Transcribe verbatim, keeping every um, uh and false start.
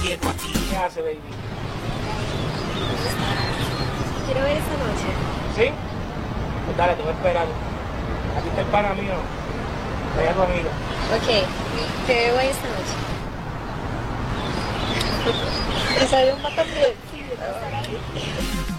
¿Qué hace, baby? Quiero ver esa noche. ¿Sí? Pues dale, te voy a esperar. Aquí está el pana mío. Vaya tu amiga. Ok, te veo ahí esta noche. Me salió un botón de...